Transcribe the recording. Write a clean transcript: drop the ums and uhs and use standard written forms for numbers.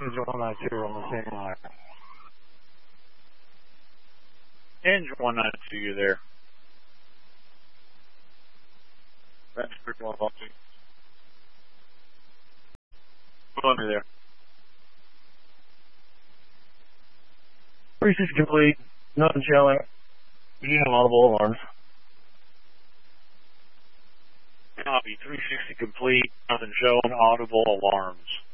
Engine 192 on the same line. Engine 192, you there. That's pretty well off. Put on me there. 360 complete, nothing showing. You have audible alarms. Copy, 360 complete, nothing showing, audible alarms.